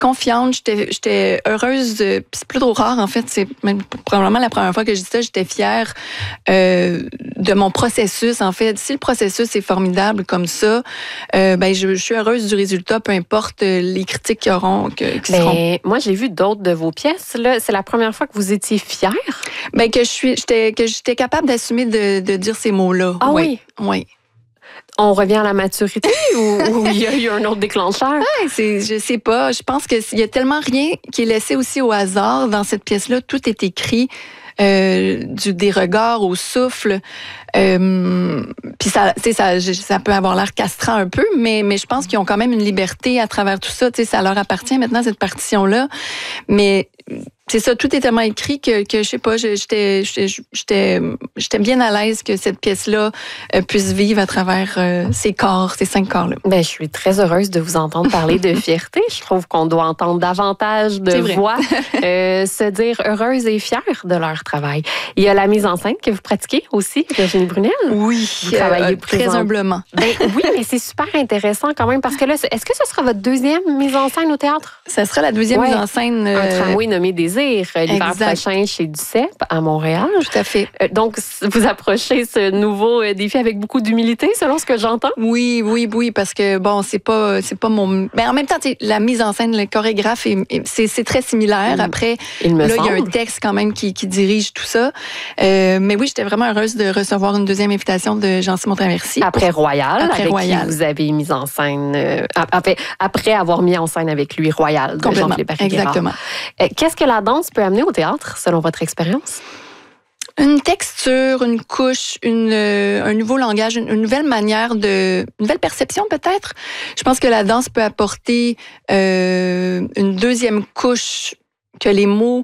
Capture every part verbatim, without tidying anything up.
confiante, j'étais, j'étais heureuse. De, c'est plus trop rare, en fait. C'est même probablement la première fois que je dis ça. J'étais fière euh, de mon processus. En fait, si le processus est formidable comme ça, euh, ben je, je suis heureuse du résultat, peu importe les critiques qui auront. Que, qui ben, moi, j'ai vu d'autres de vos pièces. Là, c'est la première fois que vous étiez fière. Ben que je suis, j'étais, que j'étais capable d'assumer de, de dire ces mots-là. Ah oui, oui. Oui. On revient à la maturité ou il y a eu un autre déclencheur? Ouais, c'est, je sais pas. Je pense qu'il y a tellement rien qui est laissé aussi au hasard dans cette pièce-là. Tout est écrit. Euh, du, des regards au souffle. Euh, Puis ça, ça, ça peut avoir l'air castrant un peu, mais, mais je pense qu'ils ont quand même une liberté à travers tout ça. T'sais, ça leur appartient maintenant, cette partition-là. Mais c'est ça, tout est tellement écrit que, que je sais pas, j'étais, j'étais, j'étais bien à l'aise que cette pièce-là euh, puisse vivre à travers euh, ces corps, ces cinq corps-là. Ben, je suis très heureuse de vous entendre parler de fierté. Je trouve qu'on doit entendre davantage de voix euh, se dire heureuses et fières de leur travail. Il y a la mise en scène que vous pratiquez aussi, Virginie Brunel. Oui, vous travaillez euh, très humblement. Ben, oui, mais c'est super intéressant quand même parce que là, est-ce que ce sera votre deuxième mise en scène au théâtre? Ça sera la deuxième ouais. mise en scène. Euh... Un tramway nommé Désir, l'hiver exact. prochain chez Duceppe à Montréal. Tout à fait. Euh, donc, vous approchez ce nouveau défi avec beaucoup d'humilité, selon ce que j'entends? Oui, oui, oui, parce que bon, c'est pas, c'est pas mon. Mais en même temps, la mise en scène, le chorégraphe, c'est, c'est très similaire. Mmh. Après, il me là, semble. il y a un texte quand même qui, qui dirige tout ça. Euh, mais oui, j'étais vraiment heureuse de recevoir une deuxième invitation de Jean-Simon Traversy. Après Royal, après avec Royal. qui vous avez mis en scène, euh, après, après avoir mis en scène avec lui Royal de Jean-Philippe Barry-Guerrard. Exactement. Euh, qu'est-ce que la danse peut amener au théâtre, selon votre expérience? Une texture, une couche, une, euh, un nouveau langage, une, une nouvelle manière de, une nouvelle perception peut-être. Je pense que la danse peut apporter euh, une deuxième couche que les mots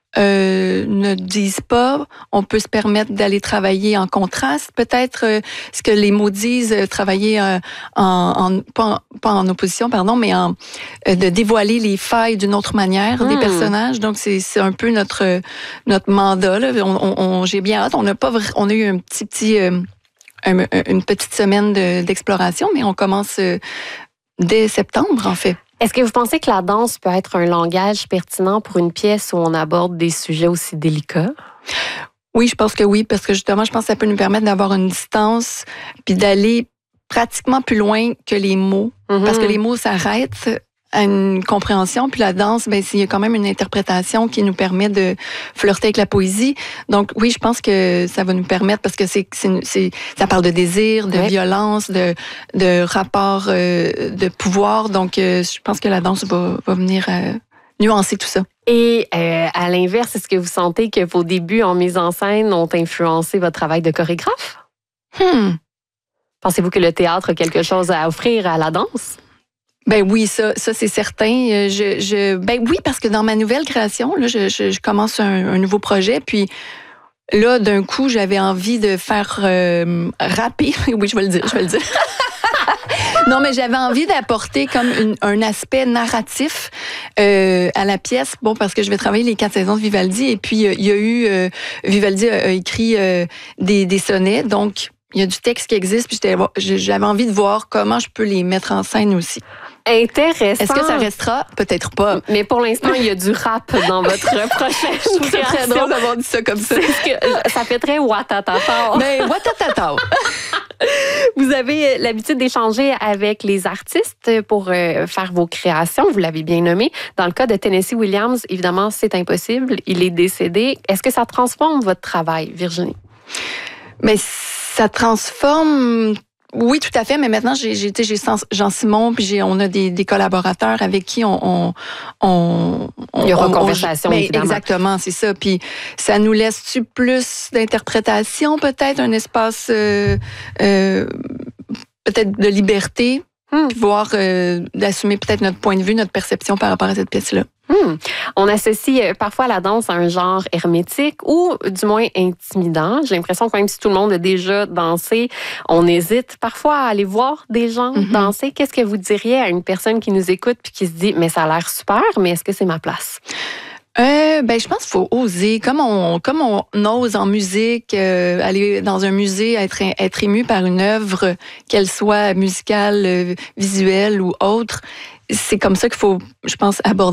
euh, ne disent pas. On peut se permettre d'aller travailler en contraste, peut-être euh, ce que les mots disent, euh, travailler euh, en, en, pas en pas en opposition, pardon, mais en euh, de dévoiler les failles d'une autre manière mmh. des personnages. Donc c'est c'est un peu notre notre mandat là. On, on, on j'ai bien hâte. On n'a pas on a eu un petit petit euh, un, une petite semaine de, d'exploration, mais on commence euh, dès septembre en fait. Est-ce que vous pensez que la danse peut être un langage pertinent pour une pièce où on aborde des sujets aussi délicats? Oui, je pense que oui, parce que justement, je pense que ça peut nous permettre d'avoir une distance puis d'aller pratiquement plus loin que les mots. Mm-hmm. Parce que les mots s'arrêtent à une compréhension, puis la danse, ben il y a quand même une interprétation qui nous permet de flirter avec la poésie. Donc oui, je pense que ça va nous permettre, parce que c'est, c'est, c'est ça parle de désir, de ouais. violence, de, de rapport euh, de pouvoir. Donc euh, je pense que la danse va, va venir euh, nuancer tout ça. Et euh, à l'inverse, est-ce que vous sentez que vos débuts en mise en scène ont influencé votre travail de chorégraphe? Hmm. Pensez-vous que le théâtre a quelque chose à offrir à la danse? Ben oui, ça, ça c'est certain. Je, je, ben oui, parce que dans ma nouvelle création, là, je, je, je commence un, un nouveau projet, puis là, d'un coup, j'avais envie de faire euh, rapper. Oui, je vais le dire, je vais le dire. Non, mais j'avais envie d'apporter comme une, un aspect narratif euh, à la pièce. Bon, parce que je vais travailler les quatre saisons de Vivaldi, et puis euh, il y a eu euh, Vivaldi a, a écrit euh, des, des sonnets, donc il y a du texte qui existe, puis j'étais, j'avais envie de voir comment je peux les mettre en scène aussi. Intéressant. Est-ce que ça restera? Peut-être pas. Mais pour l'instant, il y a du rap dans votre prochaine Je trouve ça très drôle d'avoir dit ça comme ça. Que, ça fait très watatata. Ben, watatata. Vous avez l'habitude d'échanger avec les artistes pour euh, faire vos créations. Vous l'avez bien nommé. Dans le cas de Tennessee Williams, évidemment, c'est impossible. Il est décédé. Est-ce que ça transforme votre travail, Virginie? Mais ça transforme... Oui, tout à fait, mais maintenant, j'ai, j'ai, j'ai Jean-Simon, puis j'ai, on a des, des collaborateurs avec qui on... on, on Il y aura on, conversation, on, évidemment. Exactement, c'est ça. Puis ça nous laisse-tu plus d'interprétation, peut-être, un espace euh, euh, peut-être de liberté, hmm. puis voir, euh, d'assumer peut-être notre point de vue, notre perception par rapport à cette pièce-là. Hmm. On associe parfois la danse à un genre hermétique ou du moins intimidant. J'ai l'impression que même si tout le monde a déjà dansé, on hésite parfois à aller voir des gens mm-hmm. danser. Qu'est-ce que vous diriez à une personne qui nous écoute puis qui se dit « mais ça a l'air super, mais est-ce que c'est ma place? » Euh, ben je pense qu'il faut oser, comme on comme on ose en musique, euh, aller dans un musée, être être ému par une œuvre, qu'elle soit musicale, euh, visuelle ou autre. C'est comme ça qu'il faut, je pense, aborder